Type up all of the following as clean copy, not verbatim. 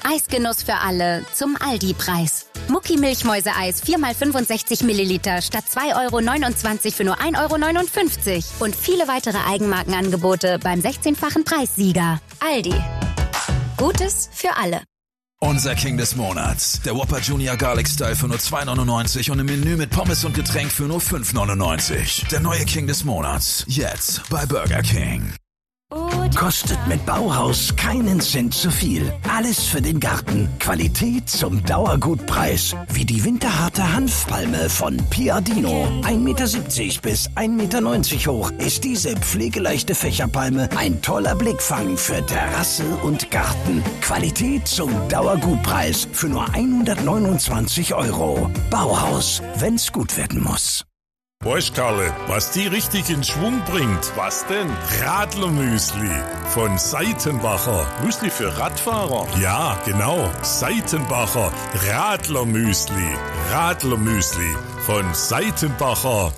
Eisgenuss für alle zum Aldi-Preis. Mucki-Milchmäuse-Eis 4x65 Milliliter statt 2,29 € für nur 1,59 € und viele weitere Eigenmarkenangebote beim 16-fachen Preissieger. Aldi. Gutes für alle. Unser King des Monats. Der Whopper Junior Garlic Style für nur 2,99 € und im Menü mit Pommes und Getränk für nur 5,99 €. Der neue King des Monats. Jetzt bei Burger King. Kostet mit Bauhaus keinen Cent zu viel. Alles für den Garten. Qualität zum Dauergutpreis. Wie die winterharte Hanfpalme von Piadino. 1,70 Meter bis 1,90 Meter hoch ist diese pflegeleichte Fächerpalme ein toller Blickfang für Terrasse und Garten. Qualität zum Dauergutpreis für nur 129 €. Bauhaus, wenn's gut werden muss. Weißt Karle, was die richtig in Schwung bringt? Was denn? Radlermüsli von Seitenbacher. Müsli für Radfahrer? Ja, genau. Seitenbacher Radlermüsli. Radlermüsli von Seitenbacher.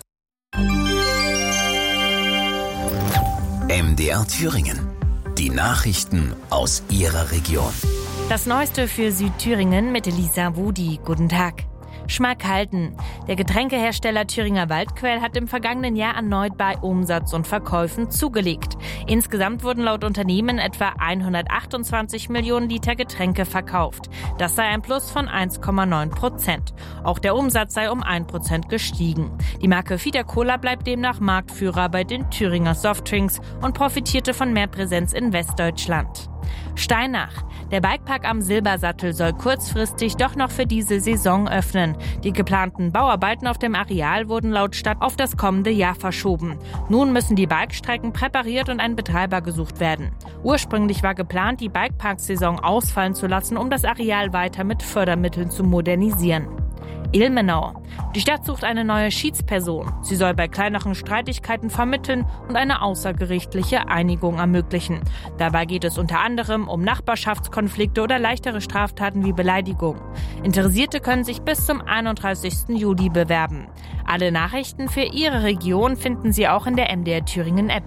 MDR Thüringen. Die Nachrichten aus Ihrer Region. Das Neueste für Südthüringen mit Elisa Wudi. Guten Tag. Schmackhalten. Der Getränkehersteller Thüringer Waldquell hat im vergangenen Jahr erneut bei Umsatz und Verkäufen zugelegt. Insgesamt wurden laut Unternehmen etwa 128 Millionen Liter Getränke verkauft. Das sei ein Plus von 1,9%. Auch der Umsatz sei um 1% gestiegen. Die Marke Fieder Cola bleibt demnach Marktführer bei den Thüringer Softdrinks und profitierte von mehr Präsenz in Westdeutschland. Steinach. Der Bikepark am Silbersattel soll kurzfristig doch noch für diese Saison öffnen. Die geplanten Bauarbeiten auf dem Areal wurden laut Stadt auf das kommende Jahr verschoben. Nun müssen die Bikestrecken präpariert und ein Betreiber gesucht werden. Ursprünglich war geplant, die Bikepark-Saison ausfallen zu lassen, um das Areal weiter mit Fördermitteln zu modernisieren. Ilmenau. Die Stadt sucht eine neue Schiedsperson. Sie soll bei kleineren Streitigkeiten vermitteln und eine außergerichtliche Einigung ermöglichen. Dabei geht es unter anderem um Nachbarschaftskonflikte oder leichtere Straftaten wie Beleidigung. Interessierte können sich bis zum 31. Juli bewerben. Alle Nachrichten für Ihre Region finden Sie auch in der MDR Thüringen App.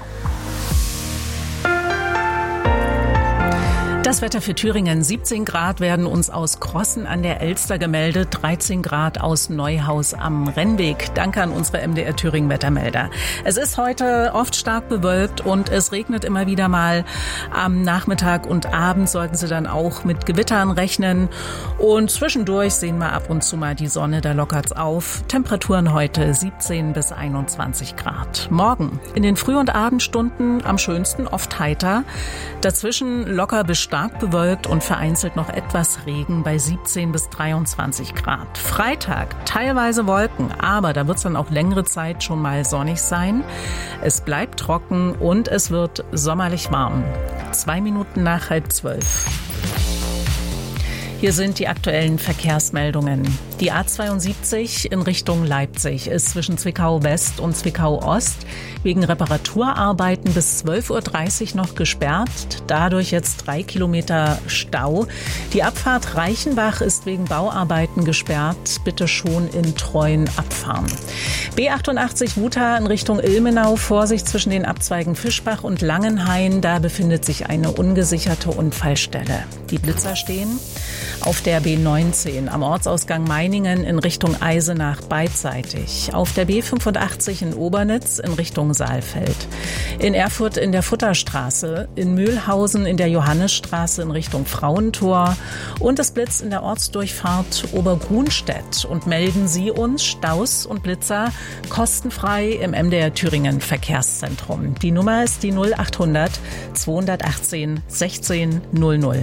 Das Wetter für Thüringen. 17 Grad werden uns aus Crossen an der Elster gemeldet, 13 Grad aus Neuhaus am Rennweg. Danke an unsere MDR Thüringen Wettermelder. Es ist heute oft stark bewölkt und es regnet immer wieder mal. Am Nachmittag und Abend sollten Sie dann auch mit Gewittern rechnen. Und zwischendurch sehen wir ab und zu mal die Sonne, da lockert's auf. Temperaturen heute 17 bis 21 Grad. Morgen in den Früh- und Abendstunden am schönsten oft heiter. Dazwischen locker bis stark bewölkt und vereinzelt noch etwas Regen bei 17 bis 23 Grad. Freitag teilweise Wolken, aber da wird es dann auch längere Zeit schon mal sonnig sein. Es bleibt trocken und es wird sommerlich warm. 2 Minuten nach 11:30. Hier sind die aktuellen Verkehrsmeldungen. Die A72 in Richtung Leipzig ist zwischen Zwickau West und Zwickau Ost wegen Reparaturarbeiten bis 12:30 Uhr noch gesperrt. Dadurch jetzt 3 Kilometer Stau. Die Abfahrt Reichenbach ist wegen Bauarbeiten gesperrt. Bitte schon in Treuen abfahren. B88 Wuta in Richtung Ilmenau. Vorsicht zwischen den Abzweigen Fischbach und Langenhain. Da befindet sich eine ungesicherte Unfallstelle. Die Blitzer stehen auf der B19 am Ortsausgang Meiningen in Richtung Eisenach beidseitig. Auf der B85 in Obernitz in Richtung Saalfeld. In Erfurt in der Futterstraße. In Mühlhausen in der Johannisstraße in Richtung Frauentor. Und es blitzt in der Ortsdurchfahrt Obergrunstedt. Und melden Sie uns Staus und Blitzer kostenfrei im MDR Thüringen Verkehrszentrum. Die Nummer ist die 0800 218 16 00.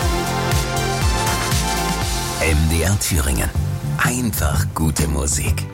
MDR Thüringen. Einfach gute Musik.